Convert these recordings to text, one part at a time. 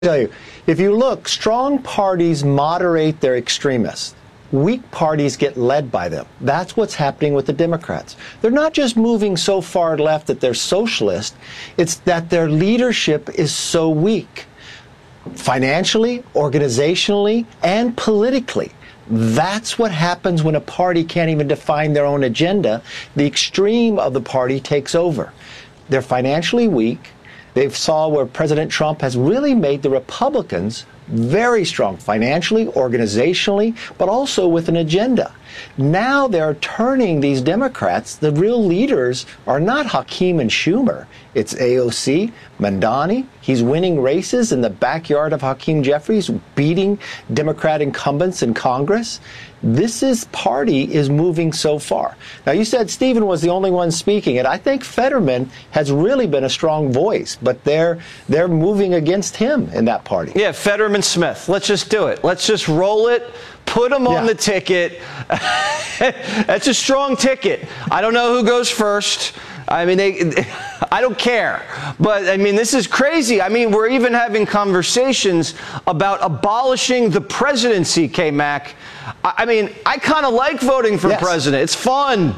tell you, if you look, strong parties moderate their extremists. Weak parties get led by them. That's what's happening with the Democrats. They're not just moving so far left that they're socialist. It's that their leadership is so weak. Financially, organizationally, and politically. That's what happens when a party can't even define their own agenda. The extreme of the party takes over. They're financially weak. They saw where President Trump has really made the Republicans very strong financially, organizationally, but also with an agenda. Now they're turning these Democrats, the real leaders are not Hakeem and Schumer. It's AOC, Mamdani. He's winning races in the backyard of Hakeem Jeffries, beating Democrat incumbents in Congress. This party is moving so far. Now, you said Stephen was the only one speaking, and I think Fetterman has really been a strong voice, but they're moving against him in that party. Yeah, Fetterman Smith. Let's just do it. Let's just roll it. Put him on the ticket. That's a strong ticket. I don't know who goes first. I mean, I don't care. But, I mean, this is crazy. I mean, we're even having conversations about abolishing the presidency, K-Mac. I mean, I kind of like voting for president. It's fun.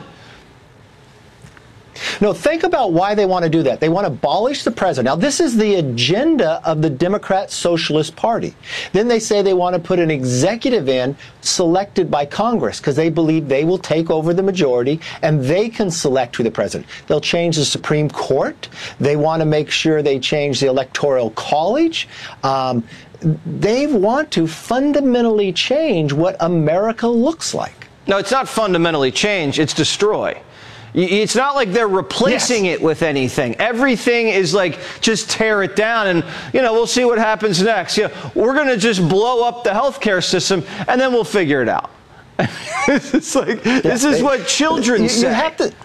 No, think about why they want to do that. They want to abolish the president. Now, this is the agenda of the Democrat Socialist Party. Then they say they want to put an executive in selected by Congress because they believe they will take over the majority and they can select who the president. They'll change the Supreme Court. They want to make sure they change the Electoral College. They want to fundamentally change what America looks like. No, it's not fundamentally change. It's destroy. It's not like they're replacing it with anything. Everything is like, just tear it down and, we'll see what happens next. We're going to just blow up the healthcare system and then we'll figure it out. It's like, this is what children say.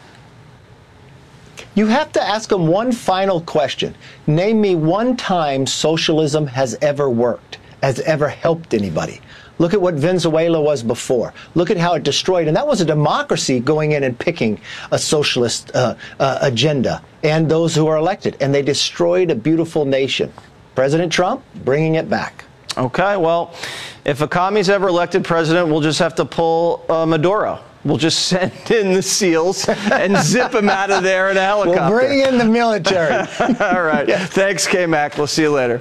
You have to ask them one final question. Name me one time socialism has ever worked, has ever helped anybody. Look at what Venezuela was before. Look at how it destroyed. And that was a democracy going in and picking a socialist agenda and those who are elected. And they destroyed a beautiful nation. President Trump, bringing it back. Okay, well, if a commie's ever elected president, we'll just have to pull Maduro. We'll just send in the SEALs and zip him out of there in a helicopter. We'll bring in the military. All right. Thanks, K-Mac. We'll see you later.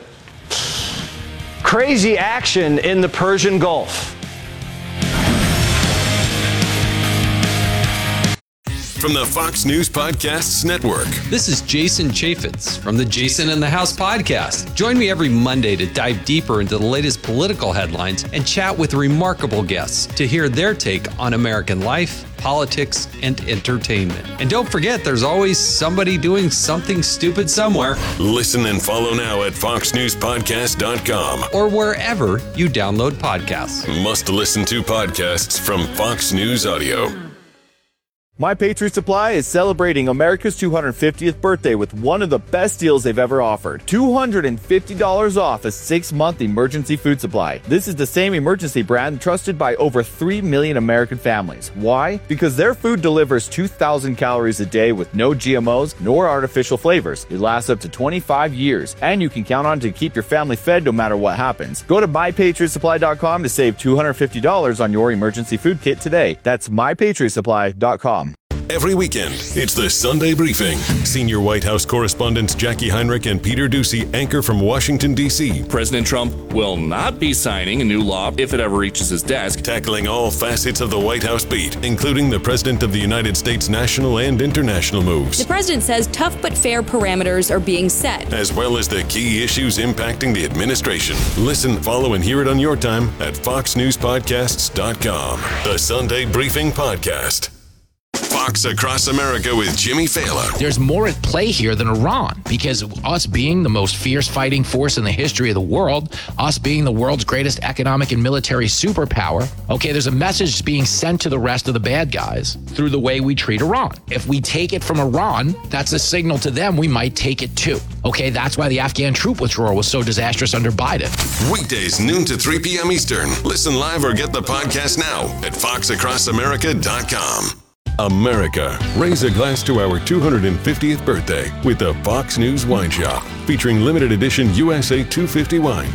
Crazy action in the Persian Gulf. From the Fox News Podcasts Network. This is Jason Chaffetz from the Jason in the House podcast. Join me every Monday to dive deeper into the latest political headlines and chat with remarkable guests to hear their take on American life, politics, and entertainment. And don't forget, there's always somebody doing something stupid somewhere. Listen and follow now at foxnewspodcast.com or wherever you download podcasts. Must listen to podcasts from Fox News Audio. My Patriot Supply is celebrating America's 250th birthday with one of the best deals they've ever offered. $250 off a 6-month emergency food supply. This is the same emergency brand trusted by over 3 million American families. Why? Because their food delivers 2,000 calories a day with no GMOs nor artificial flavors. It lasts up to 25 years, and you can count on it to keep your family fed no matter what happens. Go to MyPatriotSupply.com to save $250 on your emergency food kit today. That's MyPatriotSupply.com. Every weekend, it's the Sunday Briefing. Senior White House correspondents Jackie Heinrich and Peter Doocy anchor from Washington, D.C. President Trump will not be signing a new law if it ever reaches his desk. Tackling all facets of the White House beat, including the President of the United States national and international moves. The president says tough but fair parameters are being set, as well as the key issues impacting the administration. Listen, follow, and hear it on your time at foxnewspodcasts.com. The Sunday Briefing Podcast. Fox Across America with Jimmy Fallon. There's more at play here than Iran, because us being the most fierce fighting force in the history of the world, us being the world's greatest economic and military superpower, okay, there's a message being sent to the rest of the bad guys through the way we treat Iran. If we take it from Iran, that's a signal to them we might take it too. Okay, that's why the Afghan troop withdrawal was so disastrous under Biden. Weekdays, noon to 3 p.m. Eastern. Listen live or get the podcast now at foxacrossamerica.com. America. Raise a glass to our 250th birthday with the Fox News Wine Shop, featuring limited edition USA 250 wines.